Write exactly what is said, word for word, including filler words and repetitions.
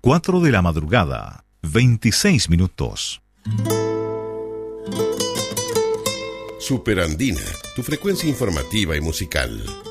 cuatro de la madrugada, veintiséis minutos. Superandina, tu frecuencia informativa y musical.